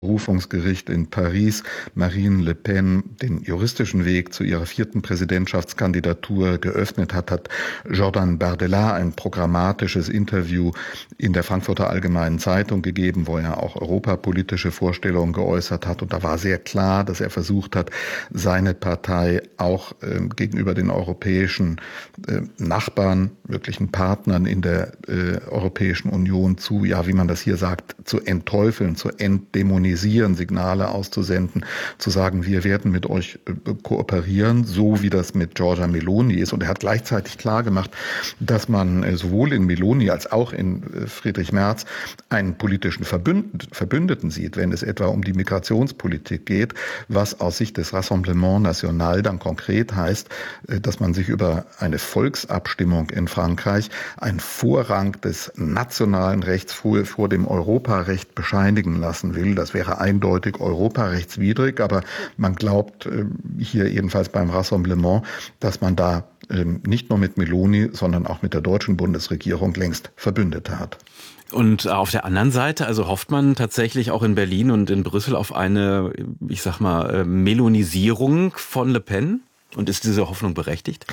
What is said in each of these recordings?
Berufungsgericht in Paris Marine Le Pen den juristischen Weg zu ihrer 4. Präsidentschaftskandidatur geöffnet hat, hat Jordan Bardella ein programmatisches Interview in der Frankfurter Allgemeinen Zeitung gegeben, wo er auch europapolitische Vorstellungen geäußert hat. Und da war sehr klar, dass er versucht hat, seine Partei auch gegenüber den europäischen Nachbarn, möglichen Partnern in der Europäischen Union zu, ja, wie man das hier sagt, zu entteufeln, zu entdämonisieren, Signale auszusenden, zu sagen, wir werden mit euch kooperieren, so wie das mit Giorgia Meloni ist. Und er hat gleichzeitig klar gemacht, dass man sowohl in Meloni als auch in Friedrich Merz einen politischen Verbündeten sieht, wenn es etwa um die Migrationspolitik geht, was aus Sicht des Rassemblement National dann konkret heißt, dass man sich über eine Volksabstimmung in Frankreich einen Vorrang des nationalen Rechts vor dem Europarecht bescheinigen lassen will. Das wäre eindeutig europarechtswidrig, aber man glaubt hier jedenfalls beim Rassemblement, dass man da nicht nur mit Meloni, sondern auch mit der deutschen Bundesregierung längst Verbündete hat. Und auf der anderen Seite, also hofft man tatsächlich auch in Berlin und in Brüssel auf eine, ich sag mal, Melonisierung von Le Pen? Und ist diese Hoffnung berechtigt?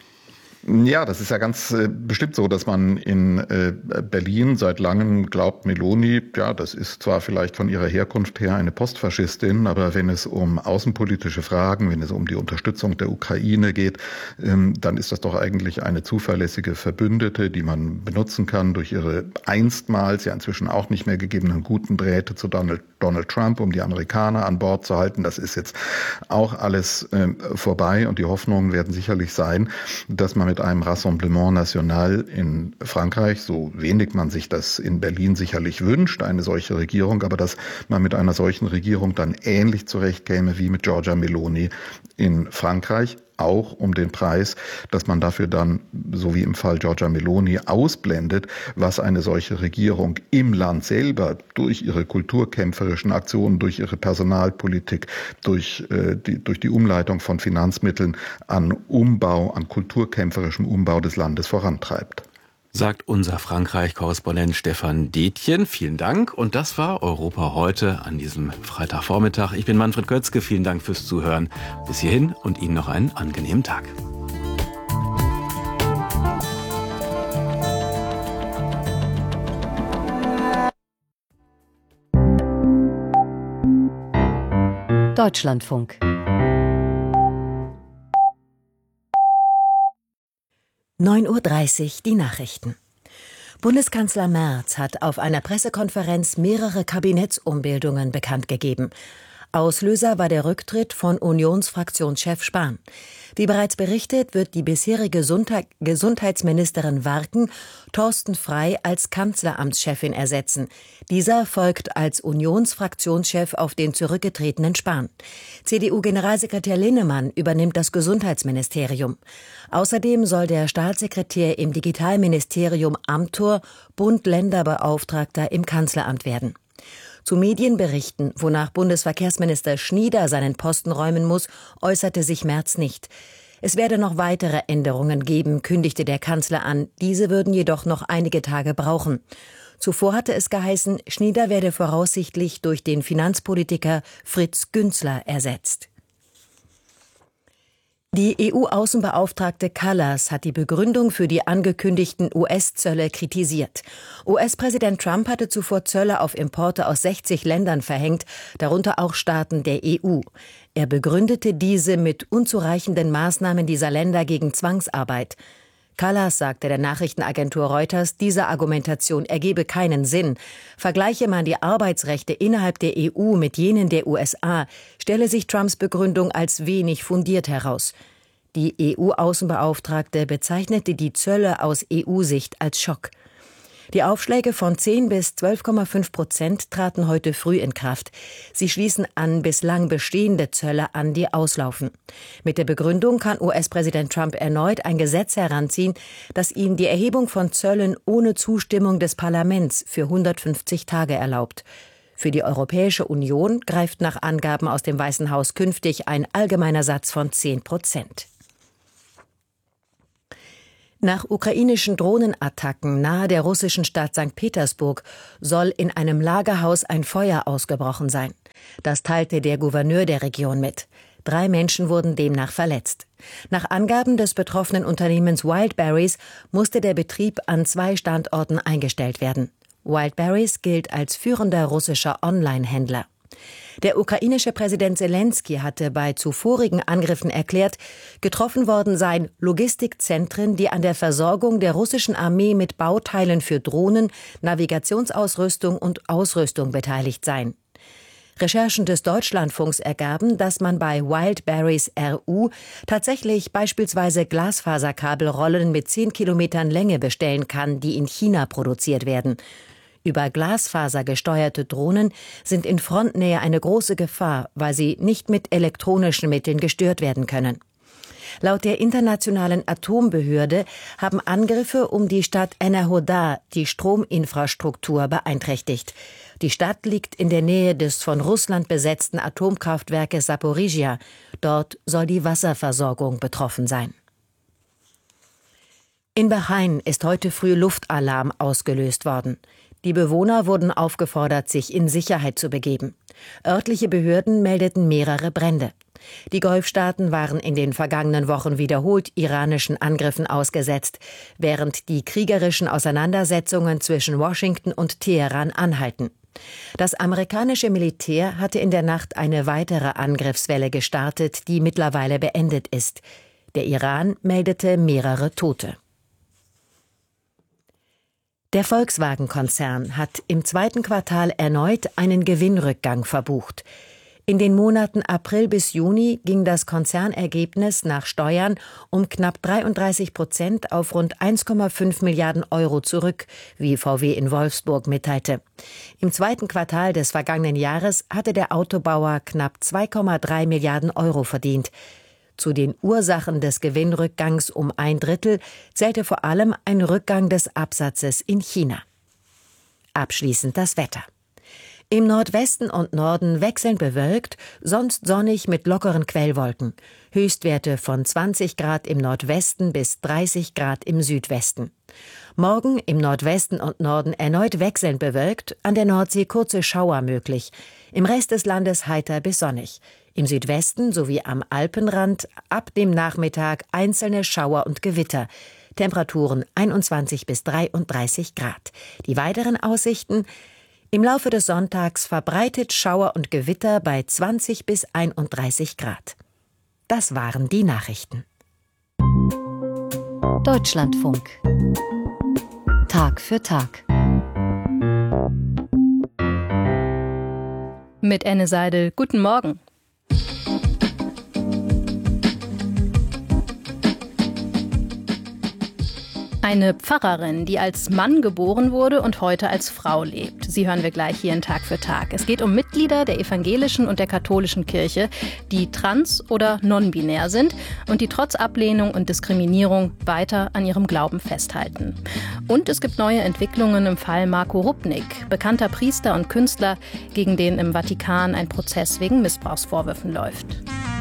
Ja, das ist ja ganz bestimmt so, dass man in Berlin seit langem glaubt, Meloni, ja, das ist zwar vielleicht von ihrer Herkunft her eine Postfaschistin, aber wenn es um außenpolitische Fragen, wenn es um die Unterstützung der Ukraine geht, dann ist das doch eigentlich eine zuverlässige Verbündete, die man benutzen kann durch ihre einstmals, ja inzwischen auch nicht mehr gegebenen guten Drähte zu Donald Trump, um die Amerikaner an Bord zu halten. Das ist jetzt auch alles vorbei und die Hoffnungen werden sicherlich sein, dass man mit einem Rassemblement National in Frankreich, so wenig man sich das in Berlin sicherlich wünscht, eine solche Regierung, aber dass man mit einer solchen Regierung dann ähnlich zurechtkäme wie mit Giorgia Meloni in Frankreich, auch um den Preis, dass man dafür dann, so wie im Fall Giorgia Meloni, ausblendet, was eine solche Regierung im Land selber durch ihre kulturkämpferischen Aktionen, durch ihre Personalpolitik, durch die Umleitung von Finanzmitteln an Umbau, an kulturkämpferischem Umbau des Landes vorantreibt. Sagt unser Frankreich-Korrespondent Stefan Detjen. Vielen Dank. Und das war Europa heute an diesem Freitagvormittag. Ich bin Manfred Götzke. Vielen Dank fürs Zuhören. Bis hierhin und Ihnen noch einen angenehmen Tag. Deutschlandfunk 9:30 Uhr die Nachrichten. Bundeskanzler Merz hat auf einer Pressekonferenz mehrere Kabinettsumbildungen bekannt gegeben. Auslöser war der Rücktritt von Unionsfraktionschef Spahn. Wie bereits berichtet, wird die bisherige Gesundheitsministerin Warken Thorsten Frey als Kanzleramtschefin ersetzen. Dieser folgt als Unionsfraktionschef auf den zurückgetretenen Spahn. CDU-Generalsekretär Linnemann übernimmt das Gesundheitsministerium. Außerdem soll der Staatssekretär im Digitalministerium Amthor Bund-Länder-Beauftragter im Kanzleramt werden. Zu Medienberichten, wonach Bundesverkehrsminister Schnieder seinen Posten räumen muss, äußerte sich Merz nicht. Es werde noch weitere Änderungen geben, kündigte der Kanzler an. Diese würden jedoch noch einige Tage brauchen. Zuvor hatte es geheißen, Schnieder werde voraussichtlich durch den Finanzpolitiker Fritz Günzler ersetzt. Die EU-Außenbeauftragte Kallas hat die Begründung für die angekündigten US-Zölle kritisiert. US-Präsident Trump hatte zuvor Zölle auf Importe aus 60 Ländern verhängt, darunter auch Staaten der EU. Er begründete diese mit unzureichenden Maßnahmen dieser Länder gegen Zwangsarbeit. Kallas sagte der Nachrichtenagentur Reuters, diese Argumentation ergebe keinen Sinn. Vergleiche man die Arbeitsrechte innerhalb der EU mit jenen der USA, stelle sich Trumps Begründung als wenig fundiert heraus. Die EU-Außenbeauftragte bezeichnete die Zölle aus EU-Sicht als Schock. Die Aufschläge von 10 bis 12,5% traten heute früh in Kraft. Sie schließen an bislang bestehende Zölle an, die auslaufen. Mit der Begründung kann US-Präsident Trump erneut ein Gesetz heranziehen, das ihm die Erhebung von Zöllen ohne Zustimmung des Parlaments für 150 Tage erlaubt. Für die Europäische Union greift nach Angaben aus dem Weißen Haus künftig ein allgemeiner Satz von 10%. Nach ukrainischen Drohnenattacken nahe der russischen Stadt St. Petersburg soll in einem Lagerhaus ein Feuer ausgebrochen sein. Das teilte der Gouverneur der Region mit. 3 Menschen wurden demnach verletzt. Nach Angaben des betroffenen Unternehmens Wildberries musste der Betrieb an 2 Standorten eingestellt werden. Wildberries gilt als führender russischer Online-Händler. Der ukrainische Präsident Selenskyj hatte bei zuvorigen Angriffen erklärt, getroffen worden seien Logistikzentren, die an der Versorgung der russischen Armee mit Bauteilen für Drohnen, Navigationsausrüstung und Ausrüstung beteiligt seien. Recherchen des Deutschlandfunks ergaben, dass man bei Wildberries RU tatsächlich beispielsweise Glasfaserkabelrollen mit 10 Kilometern Länge bestellen kann, die in China produziert werden. Über Glasfaser gesteuerte Drohnen sind in Frontnähe eine große Gefahr, weil sie nicht mit elektronischen Mitteln gestört werden können. Laut der Internationalen Atombehörde haben Angriffe um die Stadt Enerhodar die Strominfrastruktur beeinträchtigt. Die Stadt liegt in der Nähe des von Russland besetzten Atomkraftwerkes Saporizhia. Dort soll die Wasserversorgung betroffen sein. In Bahrain ist heute früh Luftalarm ausgelöst worden. Die Bewohner wurden aufgefordert, sich in Sicherheit zu begeben. Örtliche Behörden meldeten mehrere Brände. Die Golfstaaten waren in den vergangenen Wochen wiederholt iranischen Angriffen ausgesetzt, während die kriegerischen Auseinandersetzungen zwischen Washington und Teheran anhalten. Das amerikanische Militär hatte in der Nacht eine weitere Angriffswelle gestartet, die mittlerweile beendet ist. Der Iran meldete mehrere Tote. Der Volkswagen-Konzern hat im 2. Quartal erneut einen Gewinnrückgang verbucht. In den Monaten April bis Juni ging das Konzernergebnis nach Steuern um knapp 33% auf rund 1,5 Milliarden Euro zurück, wie VW in Wolfsburg mitteilte. Im 2. Quartal des vergangenen Jahres hatte der Autobauer knapp 2,3 Milliarden Euro verdient. Zu den Ursachen des Gewinnrückgangs um 1/3 zählte vor allem ein Rückgang des Absatzes in China. Abschließend das Wetter. Im Nordwesten und Norden wechselnd bewölkt, sonst sonnig mit lockeren Quellwolken. Höchstwerte von 20 Grad im Nordwesten bis 30 Grad im Südwesten. Morgen im Nordwesten und Norden erneut wechselnd bewölkt, an der Nordsee kurze Schauer möglich. Im Rest des Landes heiter bis sonnig. Im Südwesten sowie am Alpenrand ab dem Nachmittag einzelne Schauer und Gewitter. Temperaturen 21 bis 33 Grad. Die weiteren Aussichten: im Laufe des Sonntags verbreitet Schauer und Gewitter bei 20 bis 31 Grad. Das waren die Nachrichten. Deutschlandfunk. Tag für Tag. Mit Enne Seidel. Guten Morgen. Eine Pfarrerin, die als Mann geboren wurde und heute als Frau lebt. Sie hören wir gleich hier in Tag für Tag. Es geht um Mitglieder der evangelischen und der katholischen Kirche, die trans- oder non-binär sind und die trotz Ablehnung und Diskriminierung weiter an ihrem Glauben festhalten. Und es gibt neue Entwicklungen im Fall Marco Rupnik, bekannter Priester und Künstler, gegen den im Vatikan ein Prozess wegen Missbrauchsvorwürfen läuft.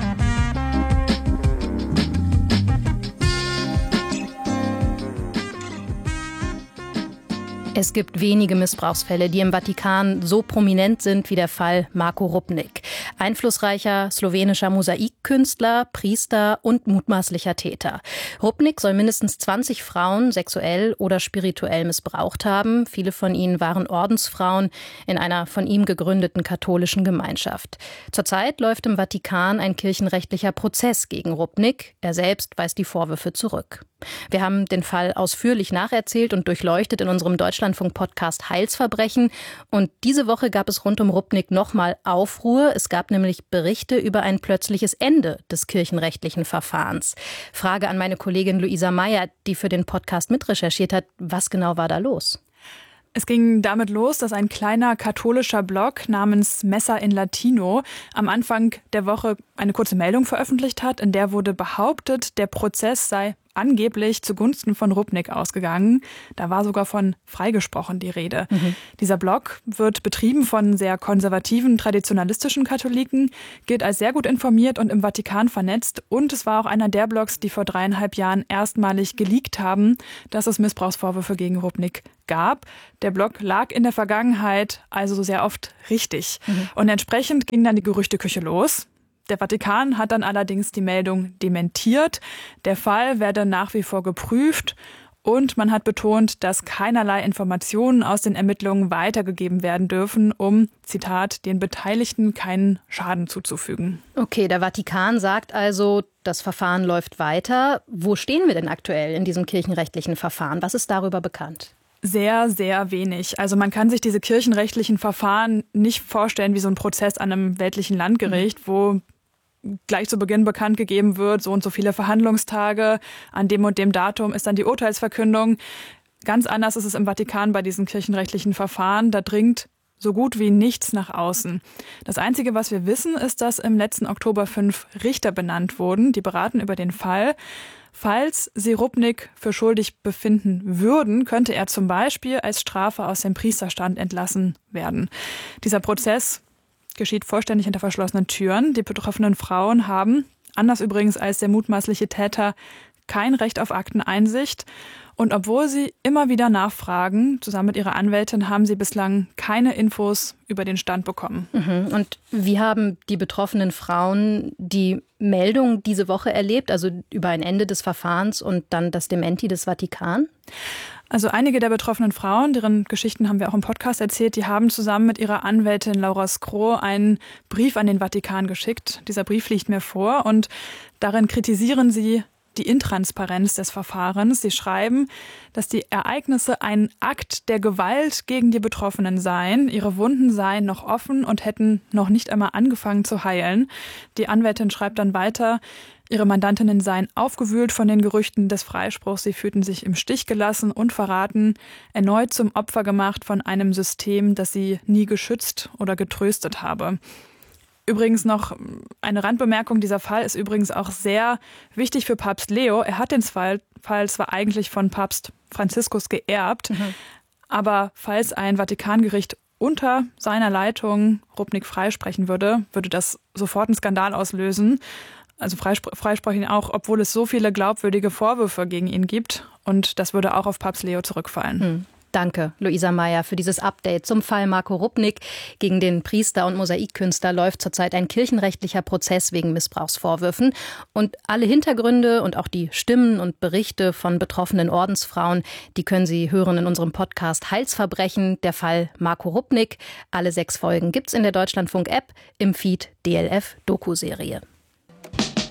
Es gibt wenige Missbrauchsfälle, die im Vatikan so prominent sind wie der Fall Marco Rupnik. Einflussreicher slowenischer Mosaikkünstler, Priester und mutmaßlicher Täter. Rupnik soll mindestens 20 Frauen sexuell oder spirituell missbraucht haben. Viele von ihnen waren Ordensfrauen in einer von ihm gegründeten katholischen Gemeinschaft. Zurzeit läuft im Vatikan ein kirchenrechtlicher Prozess gegen Rupnik. Er selbst weist die Vorwürfe zurück. Wir haben den Fall ausführlich nacherzählt und durchleuchtet in unserem Deutschlandfunk-Podcast Heilsverbrechen. Und diese Woche gab es rund um Rupnik nochmal Aufruhr. Es gab nämlich Berichte über ein plötzliches Ende des kirchenrechtlichen Verfahrens. Frage an meine Kollegin Luisa Meyer, die für den Podcast mitrecherchiert hat. Was genau war da los? Es ging damit los, dass ein kleiner katholischer Blog namens Messa in Latino am Anfang der Woche eine kurze Meldung veröffentlicht hat, in der wurde behauptet, der Prozess sei angeblich zugunsten von Rupnik ausgegangen. Da war sogar von freigesprochen die Rede. Dieser Blog wird betrieben von sehr konservativen, traditionalistischen Katholiken, gilt als sehr gut informiert und im Vatikan vernetzt. Und es war auch einer der Blogs, die vor 3,5 Jahren erstmalig geleakt haben, dass es Missbrauchsvorwürfe gegen Rupnik gab. Der Blog lag in der Vergangenheit also sehr oft richtig. Und entsprechend ging dann die Gerüchteküche los. Der Vatikan hat dann allerdings die Meldung dementiert. Der Fall werde nach wie vor geprüft und man hat betont, dass keinerlei Informationen aus den Ermittlungen weitergegeben werden dürfen, um, Zitat, den Beteiligten keinen Schaden zuzufügen. Okay, der Vatikan sagt also, das Verfahren läuft weiter. Wo stehen wir denn aktuell in diesem kirchenrechtlichen Verfahren? Was ist darüber bekannt? Sehr, sehr wenig. Also man kann sich diese kirchenrechtlichen Verfahren nicht vorstellen wie so ein Prozess an einem weltlichen Landgericht, wo gleich zu Beginn bekannt gegeben wird, so und so viele Verhandlungstage, an dem und dem Datum ist dann die Urteilsverkündung. Ganz anders ist es im Vatikan bei diesen kirchenrechtlichen Verfahren. Da dringt so gut wie nichts nach außen. Das Einzige, was wir wissen, ist, dass im letzten Oktober 5 Richter benannt wurden, die beraten über den Fall. Falls sie Rupnik für schuldig befinden würden, könnte er zum Beispiel als Strafe aus dem Priesterstand entlassen werden. Dieser Prozess geschieht vollständig hinter verschlossenen Türen. Die betroffenen Frauen haben, anders übrigens als der mutmaßliche Täter, kein Recht auf Akteneinsicht. Und obwohl sie immer wieder nachfragen, zusammen mit ihrer Anwältin, haben sie bislang keine Infos über den Stand bekommen. Und wie haben die betroffenen Frauen die Meldung diese Woche erlebt, also über ein Ende des Verfahrens und dann das Dementi des Vatikan? Also einige der betroffenen Frauen, deren Geschichten haben wir auch im Podcast erzählt, die haben zusammen mit ihrer Anwältin Laura Skro einen Brief an den Vatikan geschickt. Dieser Brief liegt mir vor und darin kritisieren sie die Intransparenz des Verfahrens. Sie schreiben, dass die Ereignisse ein Akt der Gewalt gegen die Betroffenen seien. Ihre Wunden seien noch offen und hätten noch nicht einmal angefangen zu heilen. Die Anwältin schreibt dann weiter, ihre Mandantinnen seien aufgewühlt von den Gerüchten des Freispruchs. Sie fühlten sich im Stich gelassen und verraten, erneut zum Opfer gemacht von einem System, das sie nie geschützt oder getröstet habe. Übrigens noch eine Randbemerkung, dieser Fall ist übrigens auch sehr wichtig für Papst Leo. Er hat den Fall zwar eigentlich von Papst Franziskus geerbt, aber falls ein Vatikangericht unter seiner Leitung Rupnik freisprechen würde, würde das sofort einen Skandal auslösen. Also freisprechen auch, obwohl es so viele glaubwürdige Vorwürfe gegen ihn gibt. Und das würde auch auf Papst Leo zurückfallen. Danke, Luisa Meyer, für dieses Update zum Fall Marco Rupnik. Gegen den Priester und Mosaikkünstler läuft zurzeit ein kirchenrechtlicher Prozess wegen Missbrauchsvorwürfen. Und alle Hintergründe und auch die Stimmen und Berichte von betroffenen Ordensfrauen, die können Sie hören in unserem Podcast Heilsverbrechen, der Fall Marco Rupnik. Alle 6 Folgen gibt's in der Deutschlandfunk-App, im Feed DLF Doku-Serie.